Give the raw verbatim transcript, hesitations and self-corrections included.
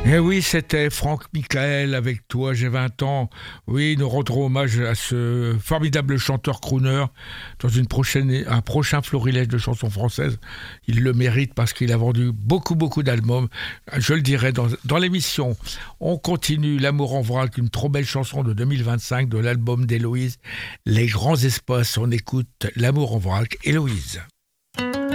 Eh oui, c'était Franck Michael avec Toi, j'ai vingt ans. Oui, nous rendrons hommage à ce formidable chanteur crooner dans une prochaine, un prochain florilège de chansons françaises. Il le mérite parce qu'il a vendu beaucoup, beaucoup d'albums. Je le dirai dans, dans l'émission. On continue L'amour en vrac, une trop belle chanson de deux mille vingt-cinq de l'album d'Héloïse. Les grands espaces, on écoute L'amour en vrac, Héloïse.